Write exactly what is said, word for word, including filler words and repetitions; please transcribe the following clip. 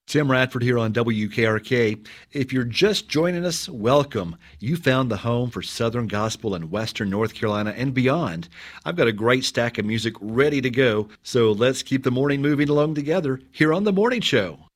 Tim Radford here on W K R K. If you're just joining us, welcome. You found the home for Southern Gospel in Western North Carolina and beyond. I've got a great stack of music ready to go, so let's keep the morning moving along together here on The Morning Show.